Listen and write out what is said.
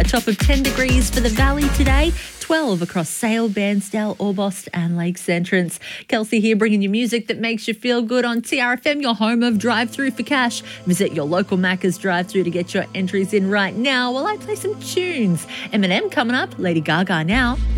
top of 10 degrees for the valley today, 12 across Sale, Bairnsdale, Orbost and Lakes Entrance. Kelsey here, bringing you music that makes you feel good on TRFM, your home of drive-through for cash. Visit your local Macca's drive-through to get your entries in right now while I play some tunes. Eminem coming up, Lady Gaga now.